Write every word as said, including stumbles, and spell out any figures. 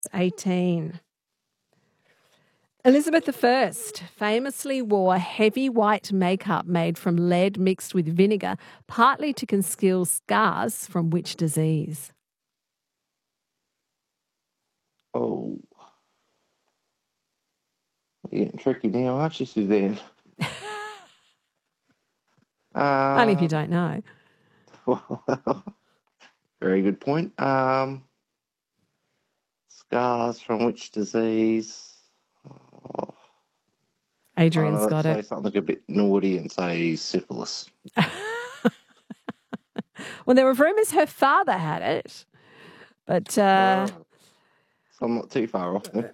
It's eighteen. Elizabeth the First famously wore heavy white makeup made from lead mixed with vinegar, partly to conceal scars from which disease? Oh. You're getting tricky now, aren't you, Suzanne? Only if you Um, don't know. very good point. Um, scars from which disease? Oh, I don't Adrian's know, let's got say it. something a bit naughty and say syphilis. Well, there were rumours her father had it, but uh, Oh, so I'm not too far off then.